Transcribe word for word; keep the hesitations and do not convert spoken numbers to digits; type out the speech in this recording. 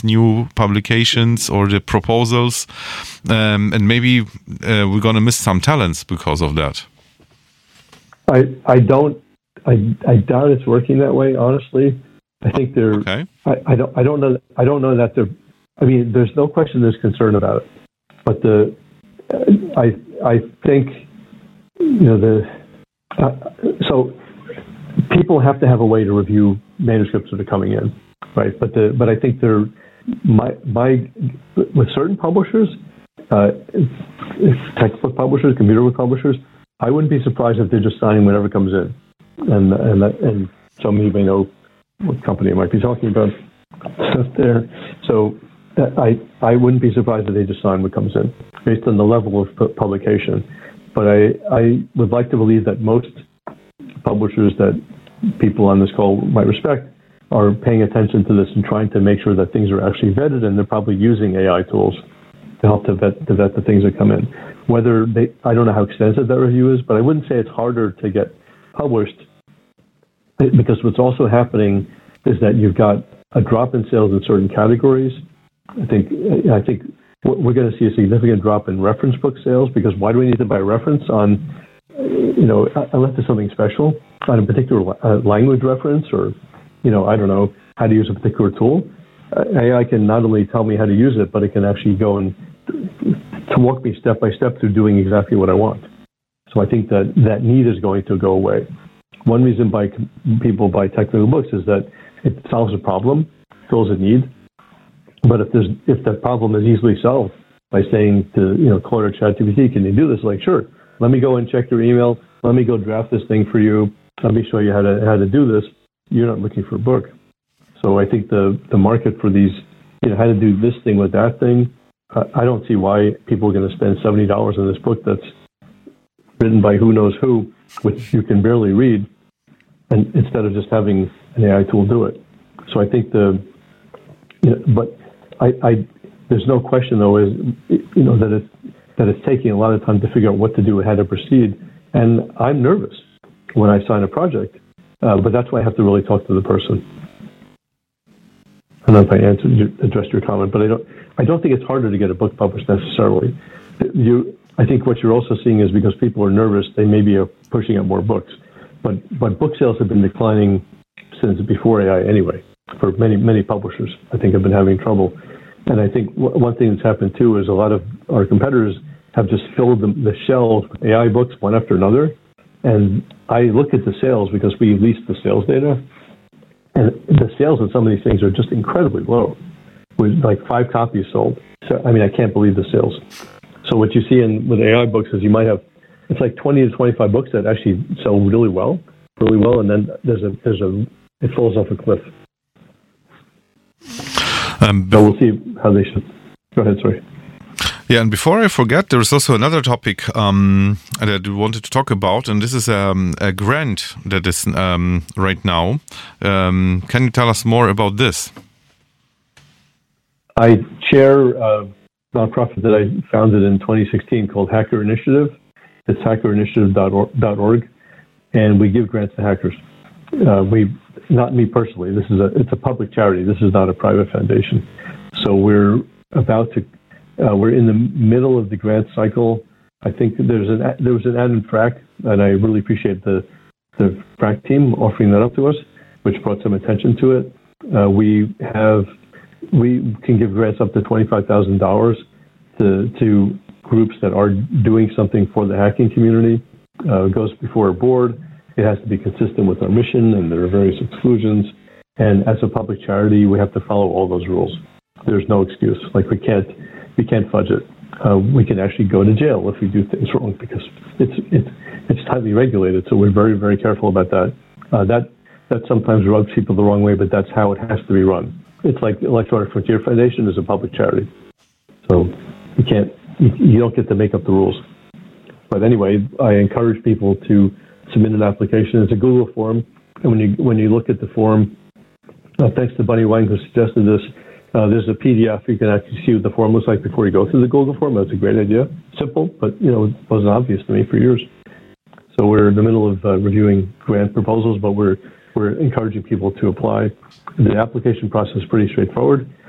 these new publications or the proposals, um, and maybe uh, we're going to miss some talents because of that. I I don't I I doubt it's working that way. Honestly, I think they're. Okay. I, I don't I don't know I don't know that they're. I mean, there's no question there's concern about it, but the I I think you know the uh, so people have to have a way to review manuscripts that are coming in, right? But the but I think they're my my with certain publishers, uh, textbook publishers, computer book publishers. I wouldn't be surprised if they're just signing whatever comes in, and and and some of you may know what company I might be talking about. Stuff there, so I I wouldn't be surprised if they just sign what comes in based on the level of publication. But I I would like to believe that most publishers that people on this call might respect are paying attention to this and trying to make sure that things are actually vetted, and they're probably using A I tools to help to vet to vet the things that come in. Whether they, I don't know how extensive that review is, but I wouldn't say it's harder to get published, because what's also happening is that you've got a drop in sales in certain categories. I think I think we're going to see a significant drop in reference book sales, because why do we need to buy a reference on, you know, unless there's something special on a particular language reference, or, you know, I don't know how to use a particular tool. A I can not only tell me how to use it, but it can actually go and to walk me step by step through doing exactly what I want. So I think that that need is going to go away. One reason by people buy technical books is that it solves a problem, fills a need. But if there's if the problem is easily solved by saying to, you know, Claude or ChatGPT, can you do this? Like, sure. Let me go and check your email. Let me go draft this thing for you. Let me show you how to how to do this. You're not looking for a book. So I think the the market for these, you know, how to do this thing with that thing. I don't see why people are going to spend seventy dollars on this book that's written by who knows who, which you can barely read, and instead of just having an A I tool do it. So I think the, you know, but I, I there's no question though is, you know, that it's that it's taking a lot of time to figure out what to do and how to proceed. And I'm nervous when I sign a project, uh, but that's why I have to really talk to the person. I don't know if I answered your, addressed your comment, but I don't. I don't think it's harder to get a book published necessarily. You, I think what you're also seeing is because people are nervous, they maybe are pushing out more books. But but book sales have been declining since before A I anyway. For many many publishers, I think have been having trouble. And I think w- one thing that's happened too is a lot of our competitors have just filled the, the shelves with A I books one after another. And I look at the sales because we lease the sales data, and the sales of some of these things are just incredibly low. With like five copies sold. So, I mean, I can't believe the sales. So what you see in with A I books is you might have, it's like twenty to twenty-five books that actually sell really well, really well, and then there's a, there's a, it falls off a cliff. Um, so we'll see how they should. Go ahead, sorry. Yeah, and before I forget, there is also another topic um, that we wanted to talk about, and this is um, a grant that is um, right now. Um, can you tell us more about this? I chair a nonprofit that I founded in twenty sixteen called Hacker Initiative. It's hacker initiative dot org, and we give grants to hackers. Uh, we, not me personally. This is a it's a public charity. This is not a private foundation. So we're about to uh, we're in the middle of the grant cycle. I think there's an there was an ad in Frac, and I really appreciate the the Frac team offering that up to us, which brought some attention to it. Uh, we have. We can give grants up to twenty-five thousand dollars to to groups that are doing something for the hacking community. Uh, it goes before a board. It has to be consistent with our mission, and there are various exclusions. And as a public charity, we have to follow all those rules. There's no excuse. Like we can't we can't fudge it. Uh, we can actually go to jail if we do things wrong because it's it's it's tightly regulated. So we're very very careful about that. Uh, that that sometimes rubs people the wrong way, but that's how it has to be run. It's like Electronic Frontier Foundation is a public charity. So you can't, you, you don't get to make up the rules. But anyway, I encourage people to submit an application. It's a Google form. And when you when you look at the form, uh, thanks to Bunny Wang who suggested this, uh, there's a P D F. You can actually see what the form looks like before you go through the Google form. That's a great idea. Simple, but you know, it wasn't obvious to me for years. So we're in the middle of uh, reviewing grant proposals, but we're We're encouraging people to apply. The application process is pretty straightforward.